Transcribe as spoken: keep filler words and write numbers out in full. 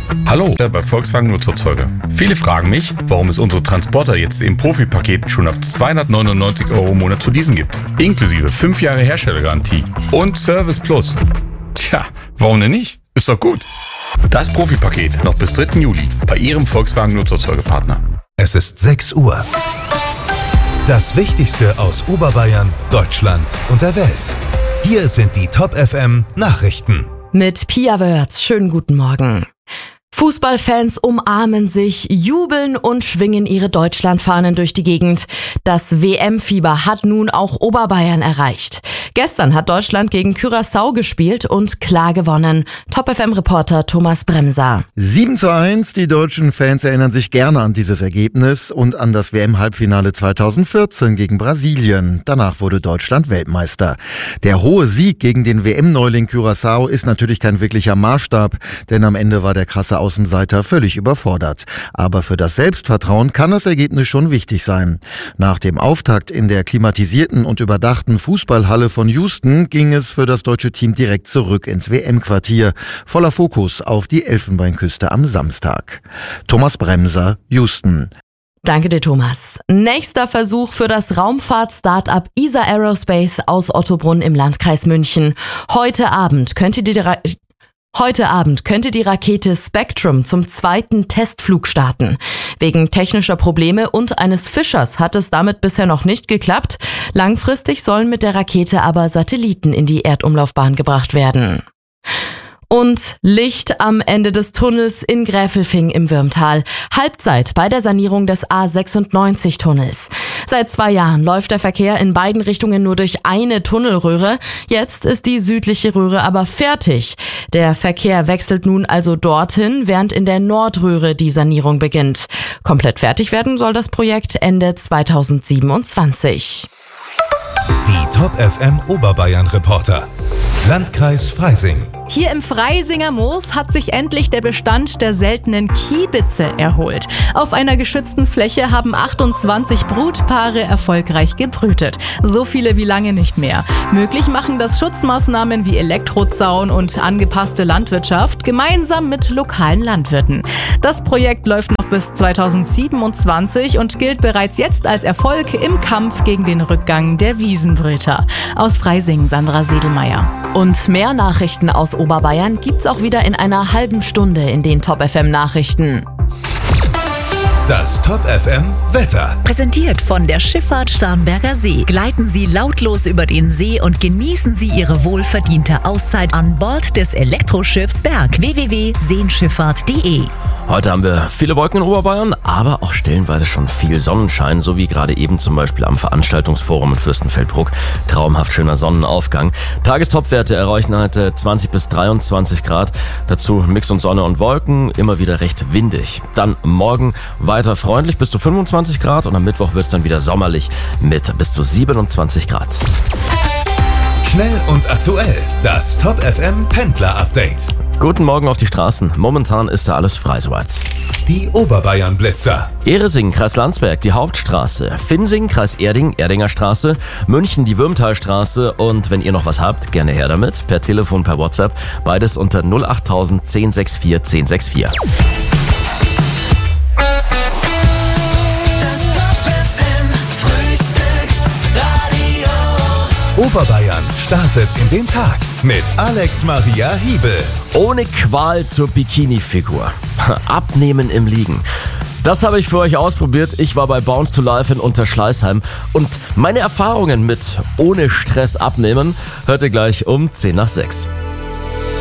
Hallo, bei Volkswagen Nutzerzeuge. Viele fragen mich, warum es unsere Transporter jetzt im Profi-Paket schon ab zweihundertneunundneunzig Euro im Monat zu leasen gibt. Inklusive fünf Jahre Herstellergarantie und Service Plus. Tja, warum denn nicht? Ist doch gut. Das Profi-Paket noch bis dritten Juli bei Ihrem Volkswagen Nutzerzeugepartner. Es ist sechs Uhr. Das Wichtigste aus Oberbayern, Deutschland und der Welt. Hier sind die Top F M Nachrichten. Mit Pia Wörth. Schönen guten Morgen. Fußballfans umarmen sich, jubeln und schwingen ihre Deutschlandfahnen durch die Gegend. Das W M-Fieber hat nun auch Oberbayern erreicht. Gestern hat Deutschland gegen Curaçao gespielt und klar gewonnen. Top F M-Reporter Thomas Bremser. sieben zu eins, die deutschen Fans erinnern sich gerne an dieses Ergebnis und an das W M-Halbfinale zweitausendvierzehn gegen Brasilien. Danach wurde Deutschland Weltmeister. Der hohe Sieg gegen den W M-Neuling Curaçao ist natürlich kein wirklicher Maßstab, denn am Ende war der krasse Außenseiter völlig überfordert. Aber für das Selbstvertrauen kann das Ergebnis schon wichtig sein. Nach dem Auftakt in der klimatisierten und überdachten Fußballhalle von Houston ging es für das deutsche Team direkt zurück ins W M-Quartier, voller Fokus auf die Elfenbeinküste am Samstag. Thomas Bremser, Houston. Danke dir, Thomas. Nächster Versuch für das Raumfahrt-Startup E S A Aerospace aus Ottobrunn im Landkreis München. Heute Abend könnte die Ra- Heute Abend könnte die Rakete Spectrum zum zweiten Testflug starten. Wegen technischer Probleme und eines Fischers hat es damit bisher noch nicht geklappt. Langfristig sollen mit der Rakete aber Satelliten in die Erdumlaufbahn gebracht werden. Und Licht am Ende des Tunnels in Gräfelfing im Würmtal. Halbzeit bei der Sanierung des A sechsundneunzig-Tunnels. Seit zwei Jahren läuft der Verkehr in beiden Richtungen nur durch eine Tunnelröhre. Jetzt ist die südliche Röhre aber fertig. Der Verkehr wechselt nun also dorthin, während in der Nordröhre die Sanierung beginnt. Komplett fertig werden soll das Projekt Ende zweitausendsiebenundzwanzig. Die Top F M Oberbayern Reporter. Landkreis Freising. Hier im Freisinger Moos hat sich endlich der Bestand der seltenen Kiebitze erholt. Auf einer geschützten Fläche haben achtundzwanzig Brutpaare erfolgreich gebrütet. So viele wie lange nicht mehr. Möglich machen das Schutzmaßnahmen wie Elektrozaun und angepasste Landwirtschaft gemeinsam mit lokalen Landwirten. Das Projekt läuft noch bis zweitausendsiebenundzwanzig und gilt bereits jetzt als Erfolg im Kampf gegen den Rückgang der Wiesenbrüter. Aus Freising, Sandra Sedelmeier. Und mehr Nachrichten aus Oberbayern gibt's auch wieder in einer halben Stunde in den Top F M Nachrichten. Das Top F M Wetter. Präsentiert von der Schifffahrt Starnberger See. Gleiten Sie lautlos über den See und genießen Sie Ihre wohlverdiente Auszeit an Bord des Elektroschiffs Berg. w w w punkt seenschifffahrt punkt de. Heute haben wir viele Wolken in Oberbayern, aber auch stellenweise schon viel Sonnenschein, so wie gerade eben zum Beispiel am Veranstaltungsforum in Fürstenfeldbruck. Traumhaft schöner Sonnenaufgang. Tagestopwerte erreichen heute zwanzig bis dreiundzwanzig Grad. Dazu ein Mix und Sonne und Wolken, immer wieder recht windig. Dann morgen weiter freundlich bis zu fünfundzwanzig Grad und am Mittwoch wird es dann wieder sommerlich mit bis zu siebenundzwanzig Grad. Schnell und aktuell. Das Top F M Pendler Update. Guten Morgen auf die Straßen. Momentan ist da alles frei soweit. Die Oberbayern Blitzer. Ehresing, Kreis Landsberg, die Hauptstraße. Finsing, Kreis Erding, Erdinger Straße. München, die Würmtalstraße. Und wenn ihr noch was habt, gerne her damit. Per Telefon, per WhatsApp. Beides unter null acht null null eins null sechs vier eins null sechs vier. Oberbayern startet in den Tag mit Alex Maria Hiebel. Ohne Qual zur Bikini-Figur. Abnehmen im Liegen. Das habe ich für euch ausprobiert. Ich war bei Bounce to Life in Unterschleißheim und meine Erfahrungen mit ohne Stress abnehmen hört ihr gleich um zehn nach sechs.